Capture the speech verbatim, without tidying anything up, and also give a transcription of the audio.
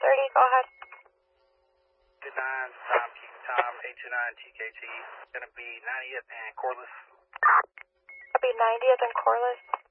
thirty, go ahead. Good nine, Tom, Q Tom, eight two nine T K T. Gonna be ninetieth and Corliss. Copy ninetieth and Corliss.